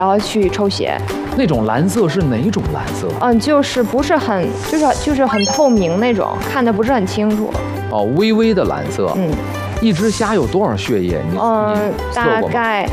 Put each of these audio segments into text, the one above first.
然后去抽血。 那种蓝色是哪种蓝色？ 就是不是很，就是很透明那种，看得不是很清楚。 哦，微微的蓝色。一只虾有多少血液？你大概，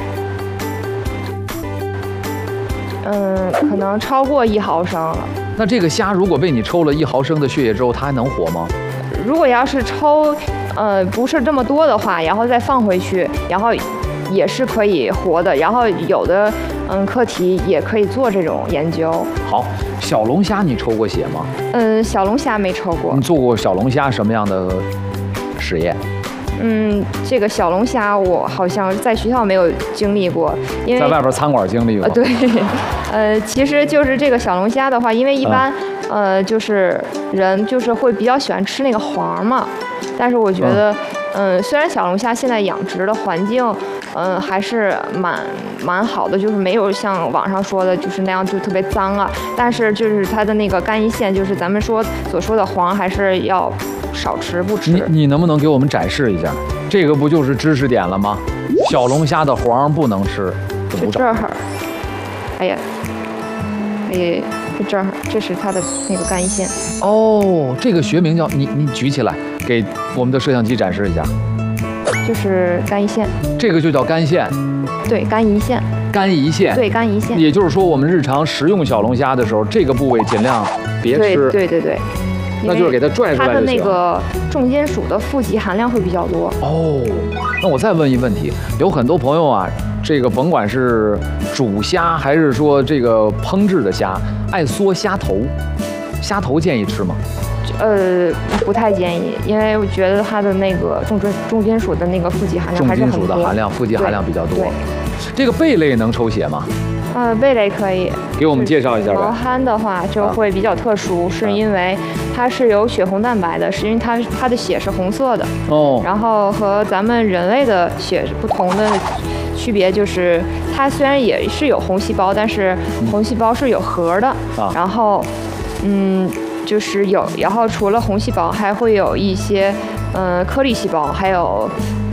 可能超过1毫升了。 那这个虾如果被你抽了1毫升的血液之后，它还能活吗？ 如果要是抽，不是这么多的话，然后再放回去，然后也是可以活的。然后有的课题也可以做这种研究。 好，小龙虾你抽过血吗？ 小龙虾没抽过。 你做过小龙虾什么样的实验？ 这个小龙虾我好像在学校没有经历过，因为在外边餐馆经历过。 对，其实就是这个小龙虾的话，因为一般就是人就是会比较喜欢吃那个黄嘛，但是我觉得虽然小龙虾现在养殖的环境还是蛮好的，就是没有像网上说的就是那样就特别脏啊，但是就是它的那个肝胰腺，就是咱们所说的黄还是要少吃不吃。 你能不能给我们展示一下？这个不就是知识点了吗？小龙虾的黄不能吃， 就这儿，哎呀，就这儿，这是它的那个肝胰腺。 哦，这个学名叫你举起来给我们的摄像机展示一下。 就是肝胰腺，这个就叫肝腺。 对，肝胰腺。 肝胰腺。 对，肝胰腺。 也就是说，我们日常食用小龙虾的时候，这个部位尽量别吃。 对。 那就是给它拽出来就行。它的那个重金属的富集含量会比较多。 哦，那我再问一问题，有很多朋友啊，这个甭管是煮虾还是说这个烹制的虾，爱嗦虾头，虾头建议吃吗？ 不太建议，因为我觉得它的那个重金属的那个富集含量还是很多。重金属的含量， 富集含量比较多。这个贝类能抽血吗？ 贝类可以。 给我们介绍一下呗。 毛蚶的话就会比较特殊，是因为它是有血红蛋白的，是因为它的血是红色的。哦。然后和咱们人类的血不同的区别就是，它虽然也是有红细胞，但是红细胞是有核的。然后，就是然后除了红细胞，还会有一些颗粒细胞，还有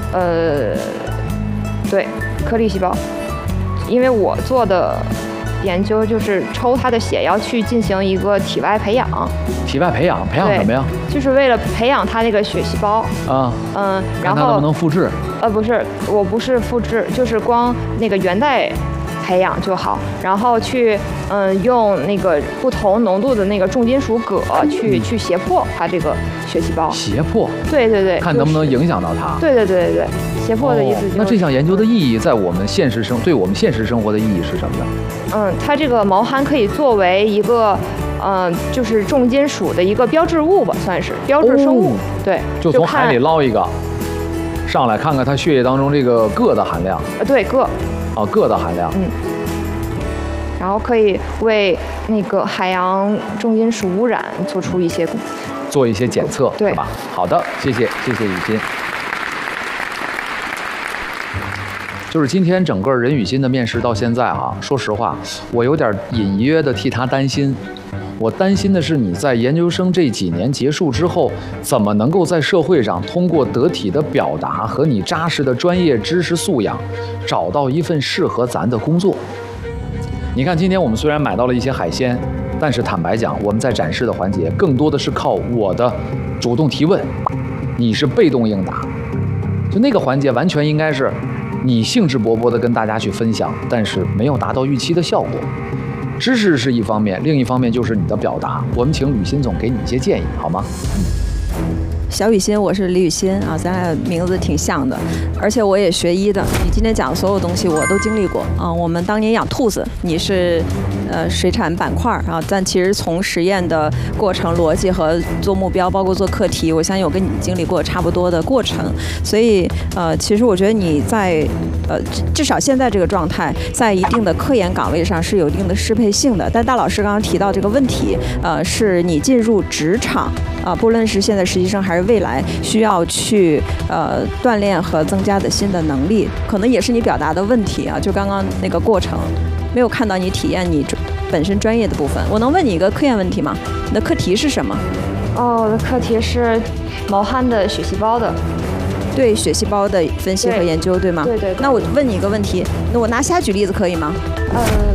对，颗粒细胞。因为我做的研究就是抽它的血，要去进行一个体外培养。 体外培养什么呀？ 就是为了培养它那个血细胞啊。 然后看它能不能复制？ 不是，我不是复制，就是光那个原代培养就好，然后去用那个不同浓度的那个重金属铬去胁迫它这个血细胞。 胁迫？ 对。 看能不能影响到它。 对，胁迫的意思就是。 那这项研究的意义在我们对我们现实生活的意义是什么呢？ 它这个毛蚶可以作为一个就是重金属的一个标志物吧，算是标志生物。对， 就从海里捞一个上来，看看它血液当中这个铬的含量。 对，铬。铬的含量。 然后可以为那个海洋重金属污染做一些检测， 是吧？好的，谢谢雨欣。就是今天整个任雨欣的面试到现在啊，说实话，我有点隐约的替她担心。我担心的是你在研究生这几年结束之后，怎么能够在社会上通过得体的表达和你扎实的专业知识素养，找到一份适合咱的工作。你看，今天我们虽然买到了一些海鲜，但是坦白讲，我们在展示的环节更多的是靠我的主动提问，你是被动应答。就那个环节完全应该是你兴致勃勃地跟大家去分享，但是没有达到预期的效果。知识是一方面，另一方面就是你的表达。我们请吕欣总给你一些建议，好吗？ 小雨欣，我是李雨欣啊，咱俩名字挺像的，而且我也学医的。你今天讲的所有东西我都经历过啊。我们当年养兔子，你是水产板块啊，但其实从实验的过程逻辑和做目标，包括做课题，我相信我跟你经历过差不多的过程。所以其实我觉得你在至少现在这个状态，在一定的科研岗位上是有一定的适配性的。但大老师刚刚提到这个问题，是你进入职场啊，不论是现在实习生还是未来需要去锻炼和增加的新的能力，可能也是你表达的问题啊。就刚刚那个过程，没有看到你体验你本身专业的部分。我能问你一个科研问题吗？你的课题是什么？ 我的课题是毛蚶的血细胞的。 对血细胞的分析和研究，对吗？ 对。 那我问你一个问题，那我拿虾举例子可以吗？